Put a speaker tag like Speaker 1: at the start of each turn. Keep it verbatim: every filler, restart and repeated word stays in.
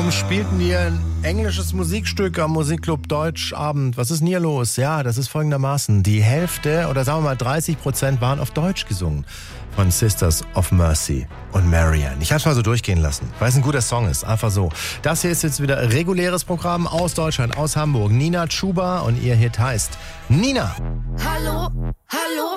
Speaker 1: warum spielten wir ein englisches Musikstück am Musikclub Deutschabend? Was ist denn hier los? Ja, das ist folgendermaßen. Die Hälfte oder sagen wir mal dreißig Prozent waren auf Deutsch gesungen von Sisters of Mercy und Marianne. Ich habe es mal so durchgehen lassen, weil es ein guter Song ist. Einfach so. Das hier ist jetzt wieder reguläres Programm aus Deutschland, aus Hamburg. Nina Chuba und ihr Hit heißt Nina.
Speaker 2: Hallo, hallo.